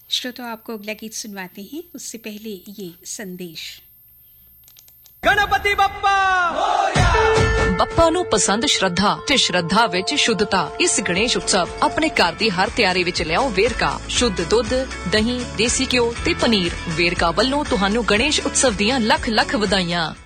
श्रोता आपको अगला गीत सुनवाते हैं, उससे पहले ये संदेश। गणपति बप्पा ਬੱਪਾ ਨੂੰ ਪਸੰਦ ਸ਼ਰਧਾ ਤੇ ਸ਼ਰਧਾ ਵਿੱਚ ਸ਼ੁੱਧਤਾ। ਇਸ ਗਣੇਸ਼ ਉਤਸਵ ਆਪਣੇ ਘਰ ਦੀ ਹਰ ਤਿਆਰੀ ਵਿੱਚ ਲਿਆਓ ਵੇਰਕਾ। ਸ਼ੁੱਧ ਦੁੱਧ, ਦਹੀਂ, ਦੇਸੀ ਘਿਓ ਤੇ ਪਨੀਰ। ਵੇਰਕਾ ਵੱਲੋਂ ਤੁਹਾਨੂੰ ਗਣੇਸ਼ ਉਤਸਵ ਦੀਆਂ ਲੱਖ ਲੱਖ ਵਧਾਈਆਂ।